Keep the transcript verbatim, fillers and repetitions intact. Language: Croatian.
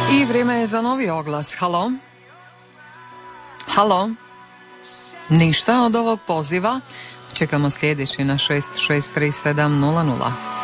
I vrijeme je za novi oglas. Halo? Halo? Ništa od ovog poziva. Čekamo sljedeći na šest šest tri sedam nula nula.